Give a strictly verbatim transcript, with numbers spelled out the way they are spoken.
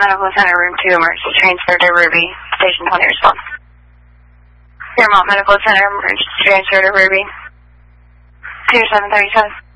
Medical Center, Room two, emergency transfer to Ruby, Station twenty response. Fairmont Medical Center, emergency transfer to Ruby, two seven thirty-seven.